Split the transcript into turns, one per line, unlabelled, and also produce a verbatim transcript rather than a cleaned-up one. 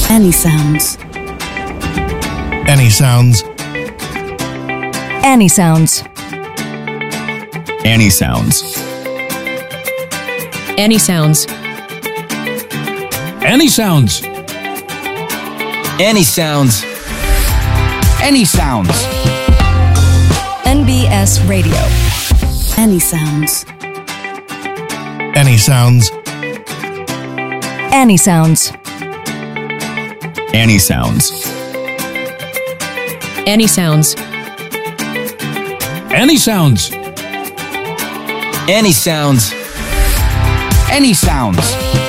Any sounds.
Any sounds.
Any sounds.
Any sounds.
Any sounds.
Any sounds.
Any sounds. Any sounds.
N B S Radio.
Any sounds.
Any sounds.
Any sounds.
Any sounds.
Any sounds.
Any sounds.
Any sounds. Any sounds.